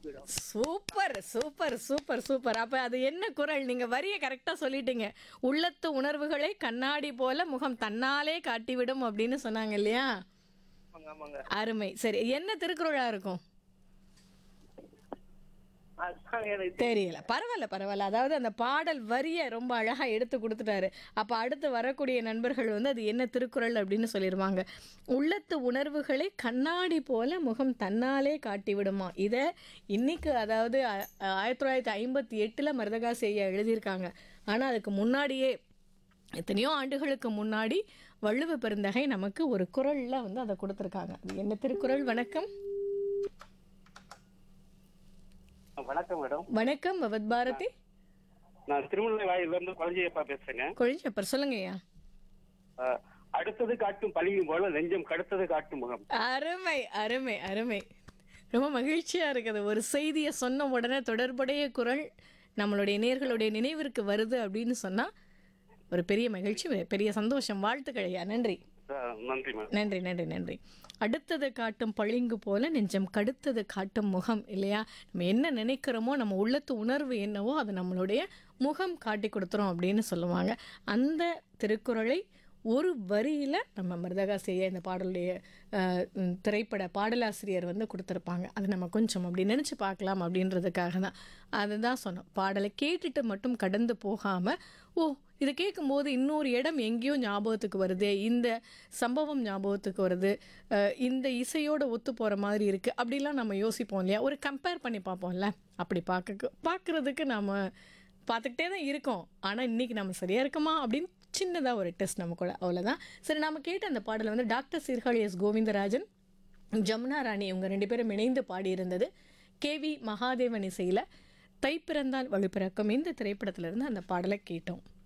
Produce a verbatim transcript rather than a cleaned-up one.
காட்டிவிடும். Super super super super. அப்ப அது என்ன குரல்? நீங்க வரிய கரெக்டா சொல்லிட்டீங்க. உள்ளத்து உணர்வுகளை கண்ணாடி போல முகம் தன்னாலே காட்டிவிடும் அப்படின்னு சொன்னாங்க இல்லையா? ஆமாங்க ஆமாங்க. அருமை. சரி, என்ன திருக்குறளா இருக்கும்? அதுதான் எனக்கு தெரியல. பரவாயில்ல பரவாயில்ல. அதாவது அந்த பாடல் வரிய ரொம்ப அழகா எடுத்து கொடுத்துட்டாரு. அப்ப அடுத்து வரக்கூடிய நண்பர்கள் வந்து அது என்ன திருக்குறள் அப்படின்னு சொல்லிடுவாங்க. உள்ளத்து உணர்வுகளை கண்ணாடி போல முகம் தன்னாலே காட்டிவிடுமா. இதை இன்னைக்கு அதாவது அ- ஆயிரத்தி தொள்ளாயிரத்தி ஐம்பத்தி எட்டுல மருதகாசி ஐயா எழுதியிருக்காங்க. ஆனா அதுக்கு முன்னாடியே எத்தனையோ ஆண்டுகளுக்கு முன்னாடி வள்ளுவ பெருந்தகை நமக்கு ஒரு குறள்ல வந்து அதை கொடுத்துருக்காங்க. அது என்ன திருக்குறள்? வணக்கம். வணக்கம் மேடம். வணக்கம் பவத் பாரதி. நான் திருமண வாயில இருந்து குழந்தையப்பா பேசுறேங்க. கொழிஞ்சப்பர் சொல்லுங்கய்யா. அஹ், அடுத்தது காட்டும் பழியும் போல நெஞ்சம் கடுத்தது காட்டும் முகம். அருமை அருமை அருமை. ரொம்ப மகிழ்ச்சியா இருக்குது. ஒரு செய்தியை சொன்ன உடனே தொடர்புடைய குரல் நம்மளுடைய நேர்களுடைய நினைவிற்கு வருது அப்படின்னு சொன்னா ஒரு பெரிய மகிழ்ச்சி, பெரிய சந்தோஷம். வாழ்த்துக்கள் ஐயா. நன்றி அஹ், நன்றி மேடம். நன்றி நன்றி நன்றி. அடுத்தது காட்டும் பளிங்கு போல நெஞ்சம் கடுத்தது காட்டும் முகம் இல்லையா? நம்ம என்ன நினைக்கிறோமோ, நம்ம உள்ளத்து உணர்வு என்னவோ அது நம்மளுடைய முகம் காட்டி கொடுத்துரும் அப்படின்னு சொல்லுவாங்க. அந்த திருக்குறளை ஒரு வரியில் நம்ம மருதகாசியை இந்த பாடலுடைய அஹ், உம், திரைப்பட பாடலாசிரியர் வந்து கொடுத்துருப்பாங்க. அது நம்ம கொஞ்சம் அப்படி நினச்சி பார்க்கலாம் அப்படின்றதுக்காக தான். அதுதான் சொன்னோம். பாடலை கேட்டுட்டு மட்டும் கடந்து போகாமல், ஓ இதை கேட்கும்போது இன்னொரு இடம் எங்கேயோ ஞாபகத்துக்கு வருது, இந்த சம்பவம் ஞாபகத்துக்கு வருது, அஹ், இந்த இசையோட ஒத்து போகிற மாதிரி இருக்குது அப்படிலாம் நம்ம யோசிப்போம் இல்லையா? ஒரு கம்பேர் பண்ணி பார்ப்போம்ல. அப்படி பார்க்க பார்க்குறதுக்கு நாம் பார்த்துக்கிட்டே தான் இருக்கோம். ஆனால் இன்றைக்கி நம்ம சரியாக இருக்குமா அப்படின்னு சின்னதாக ஒரு டெஸ்ட் நமக்குள்ள, அவ்வளோதான். சரி, நம்ம கேட்ட அந்த பாடலை வந்து டாக்டர் சீர்காழி எஸ் கோவிந்தராஜன், ஜமுனா ராணி இவங்க ரெண்டு பேரும் இணைந்து பாடியிருந்தது. கே வி மகாதேவன் இசையில் தை பிறந்தால் வழி பிறக்கும் இந்த திரைப்படத்திலிருந்து அந்த பாடலை கேட்டோம்.